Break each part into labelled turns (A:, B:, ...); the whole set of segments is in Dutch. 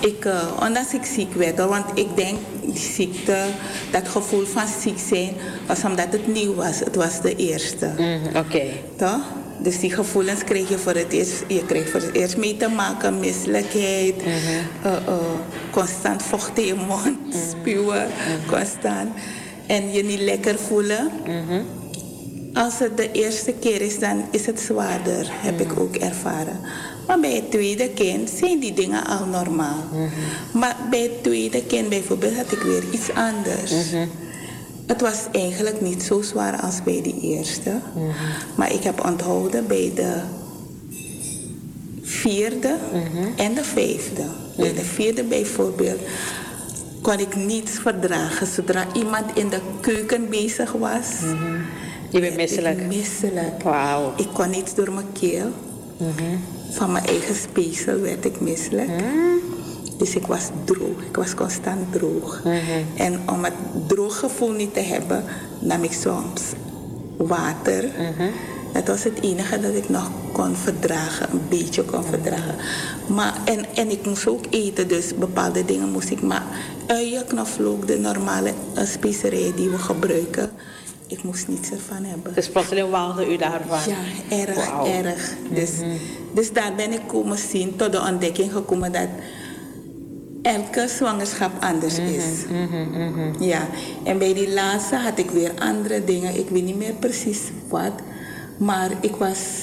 A: Ondanks ik ziek werd, hoor, want ik denk die ziekte, dat gevoel van ziek zijn, was omdat het nieuw was. Het was de eerste.
B: Oké.
A: Toch? Dus die gevoelens kreeg je voor het eerst. Je kreeg voor het eerst mee te maken, misselijkheid, constant vocht in je mond, spuwen, constant. En je niet lekker voelen. Als het de eerste keer is, dan is het zwaarder, heb ik ook ervaren. Maar bij het tweede kind zijn die dingen al normaal. Maar bij het tweede kind bijvoorbeeld had ik weer iets anders. Het was eigenlijk niet zo zwaar als bij de eerste. Maar ik heb onthouden bij de vierde en de vijfde. Bij de vierde bijvoorbeeld kon ik niets verdragen. Zodra iemand in de keuken bezig was...
B: Je bent misselijk?
A: Misselijk.
B: Wauw.
A: Ik kon niets door mijn keel. Van mijn eigen speeksel werd ik misselijk. Dus ik was droog. Ik was constant droog. En om het droog gevoel niet te hebben, nam ik soms water. Dat was het enige dat ik nog kon verdragen. Een beetje kon verdragen. Maar, en ik moest ook eten, dus bepaalde dingen moest ik. Maar uien, knoflook, de normale specerijen die we gebruiken, ik moest niets ervan hebben.
B: Dus plotseling walgde u daarvan?
A: Ja, erg. Dus daar ben ik komen zien, tot de ontdekking gekomen dat elke zwangerschap anders is. Ja, en bij die laatste had ik weer andere dingen. Ik weet niet meer precies wat, maar ik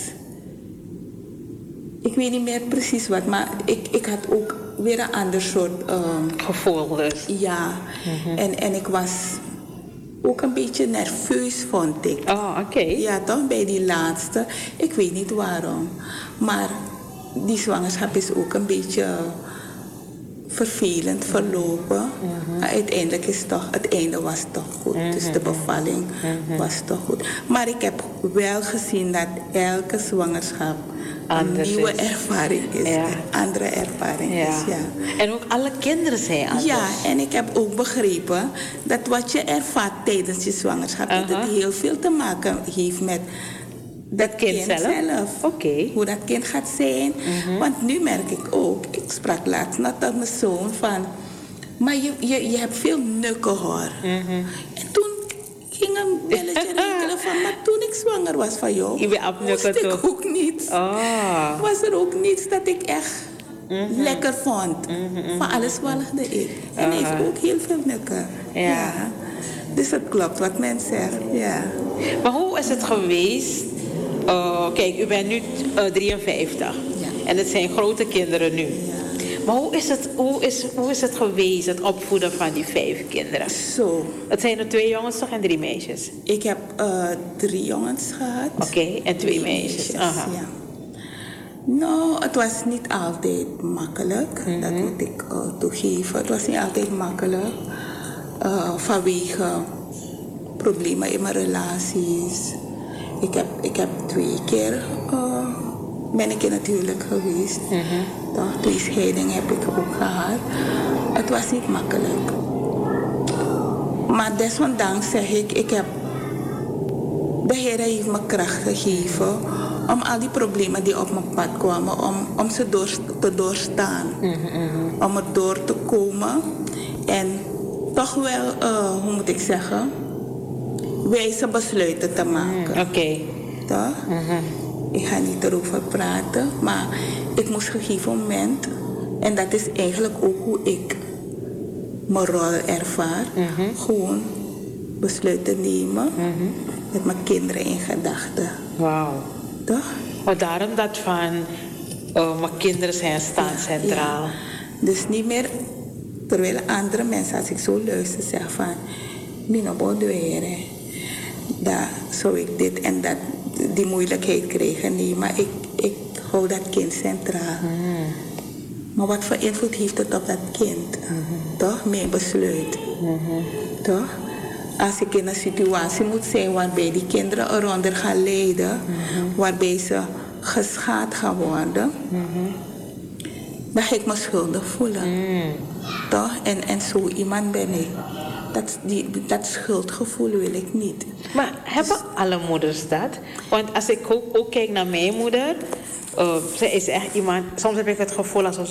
A: weet niet meer precies wat, maar ik had ook weer een ander soort
B: gevoel dus.
A: Ja, en ik was ook een beetje nerveus, vond ik.
B: Oh, oké.
A: Ja, toch bij die laatste. Ik weet niet waarom. Maar die zwangerschap is ook een beetje vervelend verlopen. Maar uiteindelijk is toch, het einde was toch goed. Dus de bevalling was toch goed. Maar ik heb wel gezien dat elke zwangerschap anders een nieuwe ervaring is.
B: Ja.
A: Een andere ervaring is, ja.
B: En ook alle kinderen zijn anders.
A: Ja, en ik heb ook begrepen dat wat je ervaart tijdens je zwangerschap, dat het heel veel te maken heeft met dat kind zelf.
B: Oké.
A: Hoe dat kind gaat zijn. Want nu merk ik ook, ik sprak laatst net met mijn zoon van, maar je hebt veel nukken hoor. En toen ging een belletje rinkelen van, maar toen ik zwanger was van jou, moest ik ook niet. Was er ook niets dat ik echt lekker vond. Van alles walgde ik. En hij heeft ook heel veel nukken. Ja. Dus het klopt wat men zegt. Ja.
B: Maar hoe is het geweest? Kijk, u bent nu 53. Ja. En het zijn grote kinderen nu. Ja. Maar hoe is het geweest, het opvoeden van die 5 kinderen?
A: Zo.
B: Het zijn er 2 jongens toch en 3 meisjes?
A: Ik heb 3 jongens gehad.
B: Oké, en 2 meisjes.
A: Ja. Nou, het was niet altijd makkelijk. Dat moet ik toegeven. Het was niet altijd makkelijk. Vanwege problemen in mijn relaties. Ik heb 2 keer ben ik in het huwelijk geweest. Toch, 2 scheidingen heb ik ook gehad. Het was niet makkelijk. Maar desondanks zeg ik heb... De Heer heeft me kracht gegeven om al die problemen die op mijn pad kwamen, om ze te doorstaan. Om er door te komen. En toch wel, hoe moet ik zeggen, wijze besluiten te maken.
B: Oké.
A: Toch? Ik ga niet erover praten, maar ik moest op een gegeven moment, en dat is eigenlijk ook hoe ik mijn rol ervaar, gewoon besluiten nemen met mijn kinderen in gedachten.
B: Wauw.
A: Toch?
B: Maar daarom dat van mijn kinderen staan centraal.
A: Ja. Dus niet meer, terwijl andere mensen, als ik zo luister, zeggen van, Mino Bodwere, dat zou ik dit en dat, die moeilijkheid krijgen. Nee, maar ik hou dat kind centraal. Maar wat voor invloed heeft het op dat kind? Toch? Mijn besluit. Toch? Als ik in een situatie moet zijn waarbij die kinderen eronder gaan lijden, waarbij ze geschaad gaan worden, dan ga ik me schuldig voelen. Toch? En zo iemand ben ik. Dat schuldgevoel wil ik niet.
B: Maar hebben alle moeders dat? Want als ik ook kijk naar mijn moeder, ze is echt iemand, soms heb ik het gevoel alsof